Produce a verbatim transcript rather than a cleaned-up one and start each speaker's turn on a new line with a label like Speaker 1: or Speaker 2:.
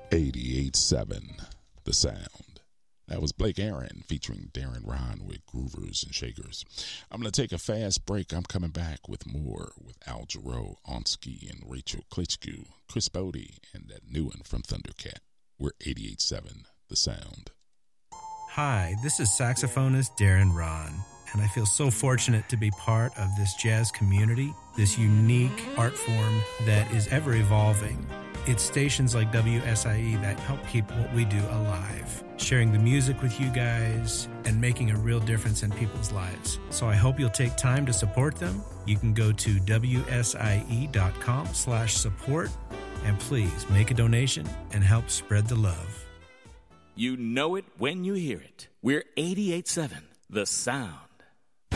Speaker 1: eighty-eight seven, The Sound. That was Blake Aaron featuring Darren Ron with Groovers and Shakers. I'm going to take a fast break. I'm coming back with more with Al Jarreau, Onsky, and Rachel Klitschko, Chris Bodie, and that new one from Thundercat. We're eighty-eight seven, The Sound.
Speaker 2: Hi, this is saxophonist Darren Ron, and I feel so fortunate to be part of this jazz community, this unique art form that is ever evolving. It's stations like W S I E that help keep what we do alive, sharing the music with you guys and making a real difference in people's lives. So I hope you'll take time to support them. You can go to W S I E dot com slash support and please make a donation and help spread the love.
Speaker 3: You know it when you hear it. We're eighty-eight seven, The Sound.